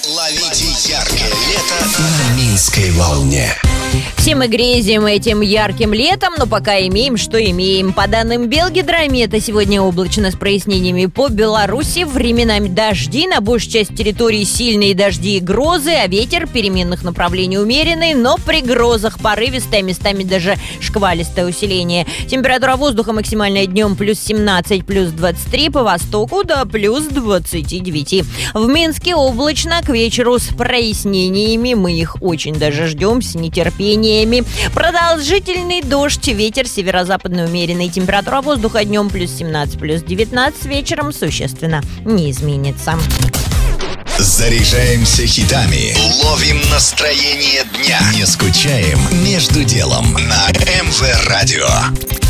Ловите яркое лето на Минской волне. Все мы грезим этим ярким летом, но пока имеем, что имеем. По данным Белгидромета, сегодня облачно с прояснениями по Беларуси. Временами дожди, на большей части территории сильные дожди и грозы, а ветер переменных направлений умеренный, но при грозах порывистое, местами даже шквалистое усиление. Температура воздуха максимальная днем плюс 17, плюс 23, по востоку до плюс 29. В Минске облачно, к вечеру с прояснениями, мы их очень даже ждем с нетерпением. Продолжительный дождь, ветер северо-западный умеренный. Температура воздуха днем плюс 17, плюс 19, вечером существенно не изменится. Заряжаемся хитами, ловим настроение дня, не скучаем между делом на МВ Радио.